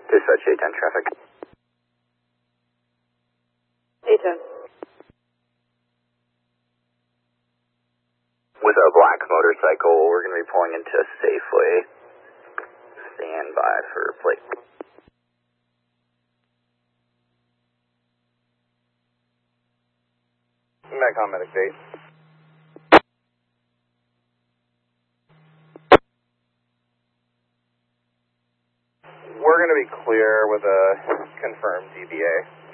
Dispatch 810 traffic. 810. With a black motorcycle, we're going to be pulling into Safeway. Stand by for plate. Metcom Medic 8. We're going to be clear with a confirmed DBA.